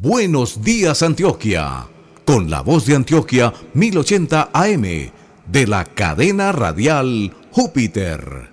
Buenos días Antioquia, con la voz de Antioquia 1080 AM, de la cadena radial Júpiter.